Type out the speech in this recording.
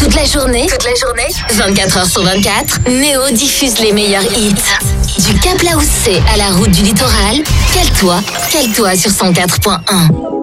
Toute la journée, 24 heures sur 24, Néo diffuse les meilleurs hits. Du Cap Laoussé à la route du littoral, cale-toi sur 104.1.